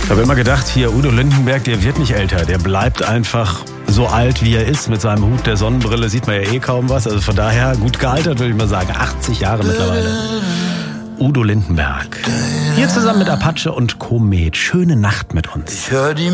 Ich habe immer gedacht, hier Udo Lindenberg, der wird nicht älter. Der bleibt einfach so alt, wie er ist. Mit seinem Hut, der Sonnenbrille sieht man ja kaum was. Also von daher gut gealtert, würde ich mal sagen. 80 Jahre mittlerweile. Udo Lindenberg. Hier zusammen mit Apache und Komet. Schöne Nacht mit uns. Ich hör die